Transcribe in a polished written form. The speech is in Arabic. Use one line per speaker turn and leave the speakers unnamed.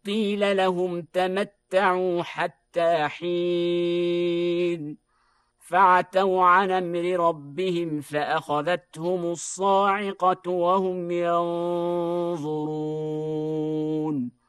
قيل لهم تمتعوا حتى حين فعتوا عن أمر ربهم فأخذتهم الصاعقة وهم ينظرون